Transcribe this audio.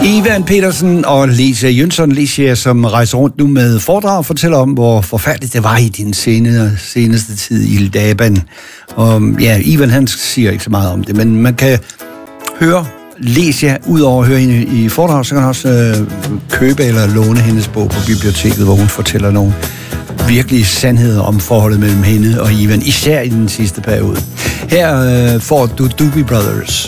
Ivan Petersen og Lecia Jønsson. Lecia, som rejser rundt nu med foredrag og fortæller om, hvor forfærdeligt det var i din seneste tid i Laban. Og ja, Ivan han siger ikke så meget om det, men man kan høre Lecia, udover at høre hende i foredrag, så kan man også købe eller låne hendes bog på biblioteket, hvor hun fortæller nogle virkelige sandheder om forholdet mellem hende og Ivan, især i den sidste periode. Her får du Doobie Brothers.